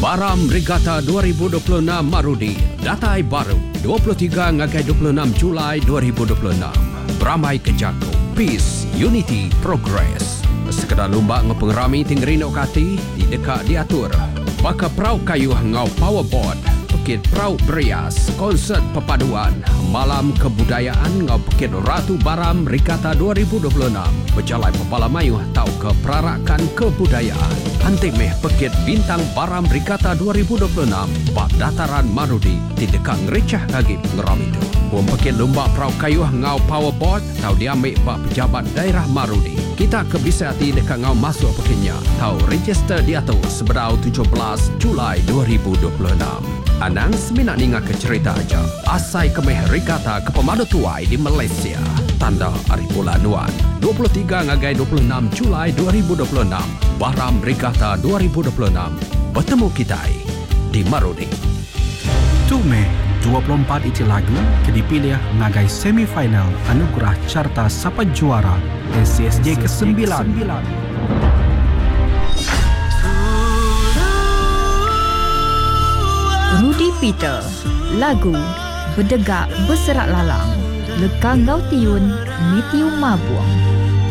Baram Regatta 2026 Marudi. Datai baru 23 ngagai 26 Julai 2026. Beramai ke Jago. Peace, Unity, Progress. Sekedar lomba ngepengrami tinggerino kati di dekat diatur. Baka perau kayu ngau powerboard. Pekit Perau Berias, konsert perpaduan, malam kebudayaan ngau Pekit Ratu Baram Regatta 2026. Berjalan Pepala Mayuh tau ke perarakan kebudayaan. Antimeh Pekit Bintang Baram Regatta 2026, bak dataran Marudi di dekat ngerecah kagip ngeram itu. Buang Pekit lomba perau kayuh ngau powerboard tau diambil bak pejabat daerah Marudi. Kita ke bisa hati dekat ngau masuk Pekitnya. Tau register diatur sebedau 17 Julai 2026. Anang seminat ninga ke cerita aja. Asai kemeh Regatta ke pemadu tuai di Malaysia. Tanda Arifula Nuan. 23 ngagai 26 Julai 2026. Baram Regatta 2026. Bertemu kita di Marudi. 2 Mei 24 itu lagu ke dipilih ngagai semifinal anugerah carta Sapa Juara SCSJ ke-9. Rudy Peter, lagu Berdegak Berserak Lalang, Lekang Ngau Tiun, Mitiu Mabuang.